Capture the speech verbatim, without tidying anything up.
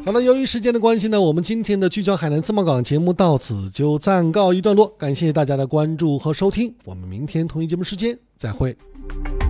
好了，由于时间的关系呢，我们今天的聚焦海南自贸港节目到此就暂告一段落，感谢大家的关注和收听，我们明天同一节目时间再会。